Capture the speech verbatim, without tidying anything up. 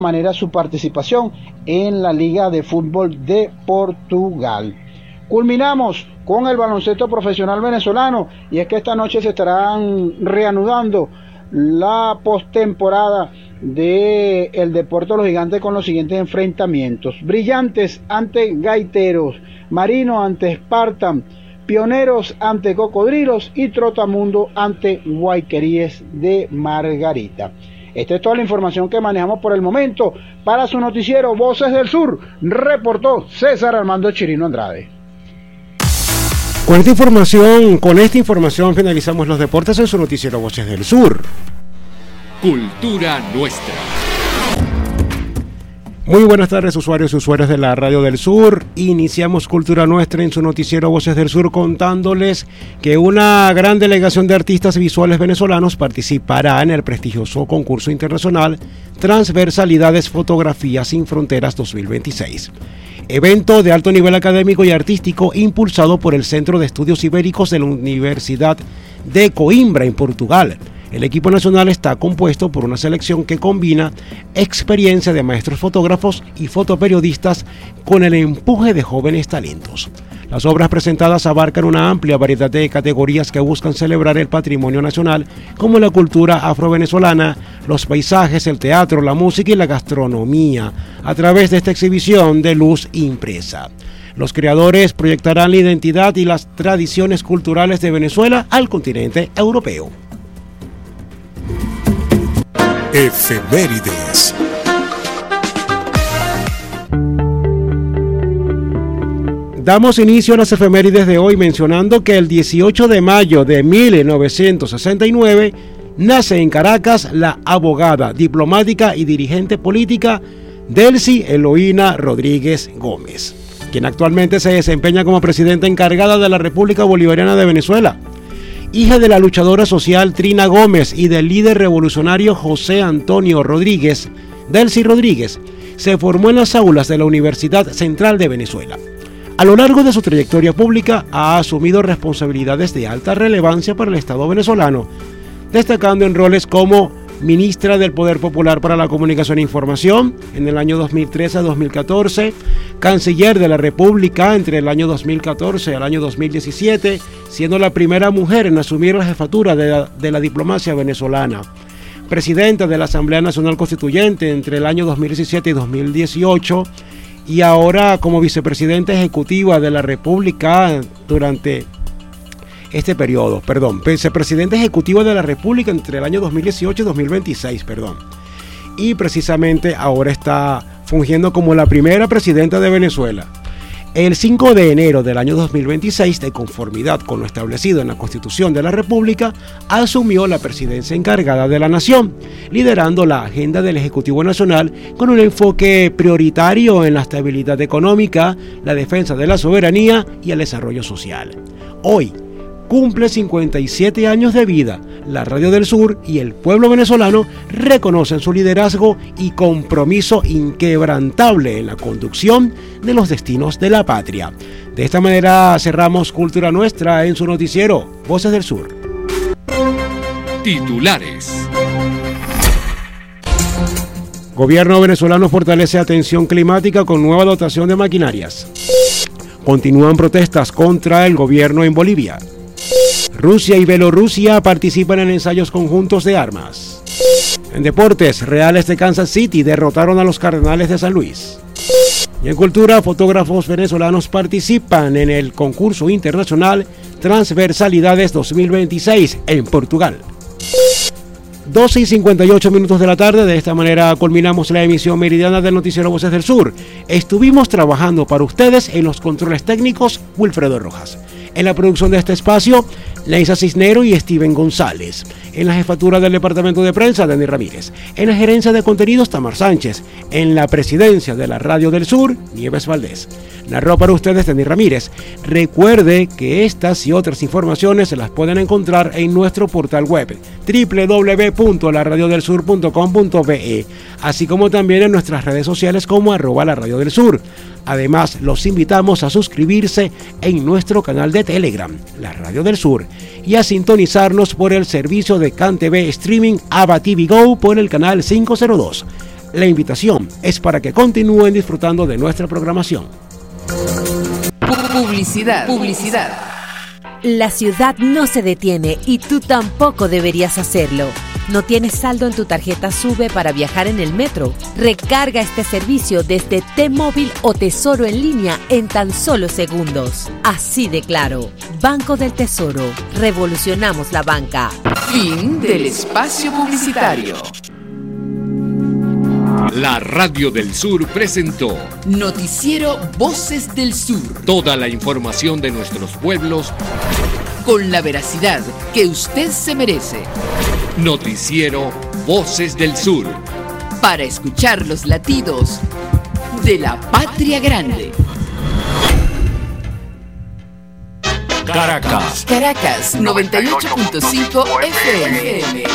manera su participación en la Liga de Fútbol de Portugal. Culminamos con el baloncesto profesional venezolano y es que esta noche se estarán reanudando la postemporada de el Deportes de los Gigantes con los siguientes enfrentamientos: Brillantes ante Gaiteros, Marino ante Spartan, Pioneros ante Cocodrilos y Trotamundo ante Guayqueríes de Margarita. Esta es toda la información que manejamos por el momento. Para su noticiero Voces del Sur, reportó César Armando Chirino Andrade. Con esta información, con esta información finalizamos los deportes en su noticiero Voces del Sur. Cultura Nuestra. Muy buenas tardes, usuarios y usuarias de la Radio del Sur. Iniciamos Cultura Nuestra en su noticiero Voces del Sur contándoles que una gran delegación de artistas visuales venezolanos participará en el prestigioso concurso internacional Transversalidades Fotografías sin Fronteras dos mil veintiséis. Evento de alto nivel académico y artístico impulsado por el Centro de Estudios Ibéricos de la Universidad de Coimbra en Portugal. El equipo nacional está compuesto por una selección que combina experiencia de maestros fotógrafos y fotoperiodistas con el empuje de jóvenes talentos. Las obras presentadas abarcan una amplia variedad de categorías que buscan celebrar el patrimonio nacional, como la cultura afrovenezolana, los paisajes, el teatro, la música y la gastronomía, a través de esta exhibición de luz impresa. Los creadores proyectarán la identidad y las tradiciones culturales de Venezuela al continente europeo. Efemérides. Damos inicio a las efemérides de hoy mencionando que el dieciocho de mayo de mil novecientos sesenta y nueve nace en Caracas la abogada, diplomática y dirigente política Delcy Eloína Rodríguez Gómez, quien actualmente se desempeña como presidenta encargada de la República Bolivariana de Venezuela. Hija de la luchadora social Trina Gómez y del líder revolucionario José Antonio Rodríguez, Delcy Rodríguez se formó en las aulas de la Universidad Central de Venezuela. A lo largo de su trayectoria pública ha asumido responsabilidades de alta relevancia para el Estado venezolano, destacando en roles como ministra del Poder Popular para la Comunicación e Información en el año dos mil trece a dos mil catorce, canciller de la República entre el año dos mil catorce al año dos mil diecisiete, siendo la primera mujer en asumir la jefatura de la, de la diplomacia venezolana, presidenta de la Asamblea Nacional Constituyente entre el año dos mil diecisiete y dos mil dieciocho, y ahora como vicepresidenta ejecutiva de la República durante este periodo, perdón, vicepresidenta ejecutiva de la República entre el año dos mil dieciocho y dos mil veintiséis, perdón. Y precisamente ahora está fungiendo como la primera presidenta de Venezuela. El cinco de enero del año dos mil veintiséis, de conformidad con lo establecido en la Constitución de la República, asumió la presidencia encargada de la nación, liderando la agenda del Ejecutivo Nacional con un enfoque prioritario en la estabilidad económica, la defensa de la soberanía y el desarrollo social. Hoy cumple cincuenta y siete años de vida. La Radio del Sur y el pueblo venezolano reconocen su liderazgo y compromiso inquebrantable en la conducción de los destinos de la patria. De esta manera cerramos Cultura Nuestra en su noticiero Voces del Sur. Titulares. Gobierno venezolano fortalece atención climática con nueva dotación de maquinarias. Continúan protestas contra el gobierno en Bolivia. Rusia y Bielorrusia participan en ensayos conjuntos de armas. En deportes, Reales de Kansas City derrotaron a los Cardenales de San Luis. Y en cultura, fotógrafos venezolanos participan en el concurso internacional Transversalidades dos mil veintiséis en Portugal. doce y cincuenta y ocho minutos de la tarde, de esta manera culminamos la emisión meridiana del noticiero Voces del Sur. Estuvimos trabajando para ustedes en los controles técnicos Wilfredo Rojas. En la producción de este espacio, Leisa Cisnero y Steven González. En la jefatura del departamento de prensa, Dani Ramírez. En la gerencia de contenidos, Tamar Sánchez. En la presidencia de la Radio del Sur, Nieves Valdés. Narró para ustedes Dani Ramírez. Recuerde que estas y otras informaciones se las pueden encontrar en nuestro portal web doble u doble u doble u punto la radio del sur punto com punto be, así como también en nuestras redes sociales como arroba la Radio del Sur. Además, los invitamos a suscribirse en nuestro canal de Telegram, La Radio del Sur, y a sintonizarnos por el servicio de CanTV Streaming Ava T V Go por el canal quinientos dos. La invitación es para que continúen disfrutando de nuestra programación. Publicidad, publicidad. La ciudad no se detiene y tú tampoco deberías hacerlo. ¿No tienes saldo en tu tarjeta SUBE para viajar en el metro? Recarga este servicio desde T-Móvil o Tesoro en línea en tan solo segundos. Así de claro. Banco del Tesoro. Revolucionamos la banca. Fin del espacio publicitario. La Radio del Sur presentó Noticiero Voces del Sur. Toda la información de nuestros pueblos con la veracidad que usted se merece. Noticiero Voces del Sur. Para escuchar los latidos de la patria grande. Caracas. Caracas, noventa y ocho punto cinco F M.